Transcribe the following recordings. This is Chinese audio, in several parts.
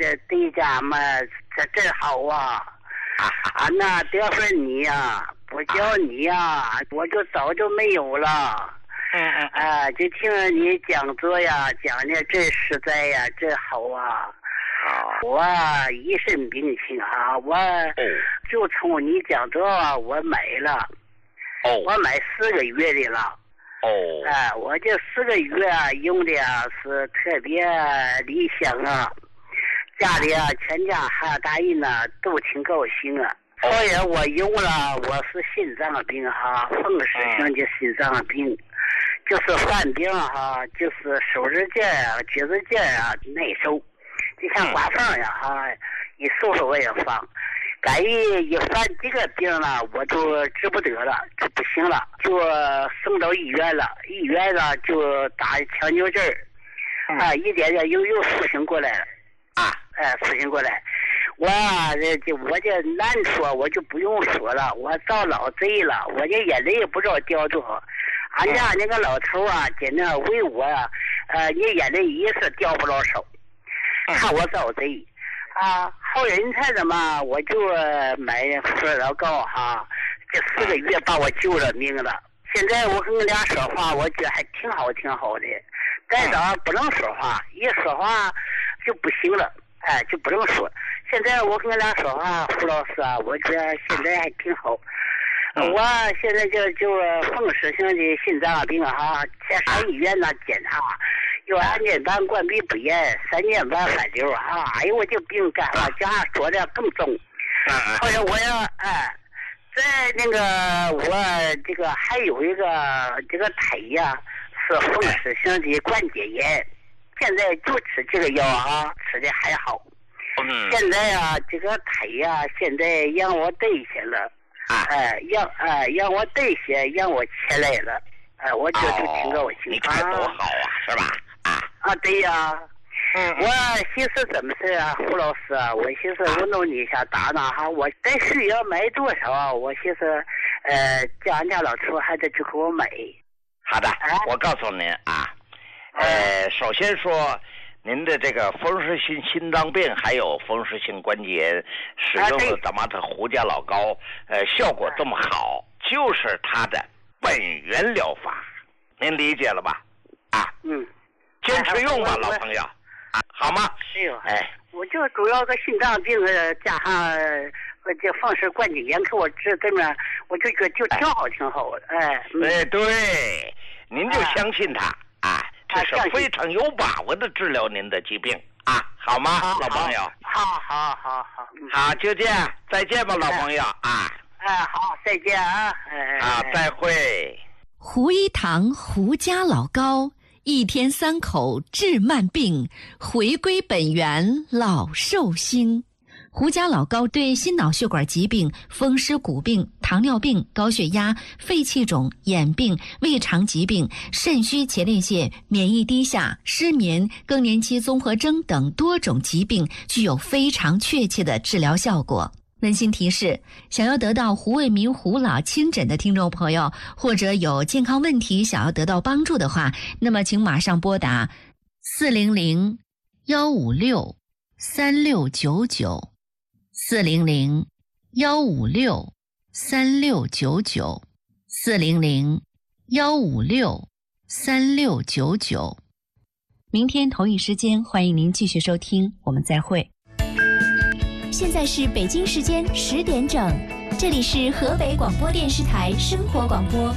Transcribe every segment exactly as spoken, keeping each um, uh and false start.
这对家嘛，这真好啊！啊，那得分你呀、啊，不叫你呀、啊，我就早就没有了。 嗯嗯啊，就听你讲座呀，讲的真实在呀，真好啊！我一身病情啊，我就从你讲座啊，我买了， 哦， 我买四个月的了。 哦， 哎、啊，我这四个月啊，用的啊是特别理想啊，家里啊全家还大人呢都挺高兴啊。后来我用了，我是心脏病哈，风湿性的心脏病，就是犯病哈，就是手指尖啊、脚趾尖啊难受，就像刮风呀哈，一手手我也放。敢一一犯这个病了，我就治不得了，就不行了，就送到医院了。医院了就打强扭针儿，啊，一点点又又苏醒过来了，啊，哎，苏醒过来。我这这我这难处我就不用说了，我遭老贼了，我这眼泪也不知道掉多少。俺家那个老头啊，在那为我啊，呃，你眼泪一是掉不了手，看我遭贼。啊，后人才的嘛，我就买福尔老膏哈，这四个月把我救了命了。现在我跟你俩说话，我觉得还挺好，挺好的。再早不能说话，一说话就不行了，哎，就不能说。现在我跟你俩说话，胡老师啊，我觉得现在还挺好。我现在就就风湿性的心脏病哈，先上医院那检查。有二年半关闭不严，三年半反流啊！哎呦，我这病干了，这样说的更重。后来我要哎，在那个我这个还有一个这个胎呀，是风湿性的关节炎，现在就吃这个药啊，吃的还好。现在啊，这个胎呀，现在让我代谢了，哎，让哎让我代谢，让我起来了，哎，我这就挺高兴。 你看多好啊，是吧？ 啊，对呀、啊，嗯，我寻思怎么事啊，胡老师啊，我寻思我弄你一下打打哈，我得需要买多少？我寻思，呃，叫俺家老头还得去给我买。 好的，啊、我告诉您啊，呃，首先说，您的这个风湿性心脏病还有风湿性关节炎，使用了咱们的胡家老膏，呃，效果这么好，就是它的本源疗法，您理解了吧？啊， 嗯。 坚持用吧，老朋友，啊，好吗？ 是哟，哎，我就主要个心脏病，加上呃这风湿关节炎，给我治这么，我就觉得就挺好，挺好的，哎。 哎，对，您就相信他，啊，这是非常有把握的治疗您的疾病啊，好吗，老朋友？ 好好好好， 好，就这样，再见吧，老朋友啊。 哎，好，再见啊。哎， 好，再会。 胡一堂胡家老膏。一天三口治慢病，回归本源老寿星。胡家老膏对心脑血管疾病、风湿骨病、糖尿病、高血压、肺气肿、眼病、胃肠疾病、肾虚前列腺、免疫低下、失眠、更年期综合征等多种疾病具有非常确切的治疗效果。温馨提示，想要得到胡卫民胡老亲诊的听众朋友，或者有健康问题想要得到帮助的话，那么请马上拨打四零零幺五六三六九九，四零零幺五六三六九九，四零零幺五六三六九九。明天同一时间，欢迎您继续收听，我们再会。 现在是北京时间十点整，这里是河北广播电视台生活广播。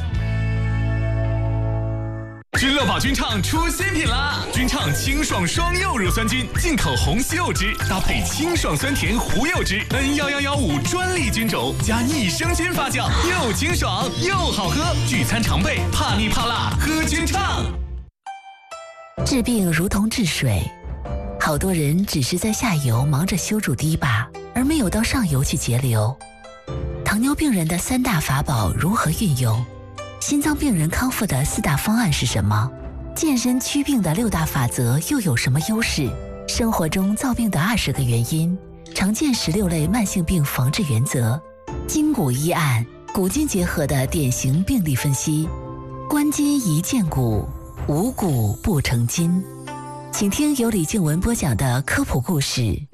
君乐宝君畅出新品啦！君畅清爽双柚乳酸菌，进口红西柚汁搭配清爽酸甜胡柚汁 N 一一一五专利菌种加益生菌发酵，又清爽又好喝，聚餐常备，怕腻怕辣喝君畅。 治病如同治水，好多人只是在下游忙着修筑堤坝，而没有到上游去节流。糖尿病人的三大法宝如何运用？心脏病人康复的四大方案是什么？健身祛病的六大法则又有什么优势？生活中造病的二十个原因，常见十六类慢性病防治原则，筋骨医案，骨筋结合的典型病例分析，关筋宜健骨，无骨不成筋。请听由李静文播讲的科普故事。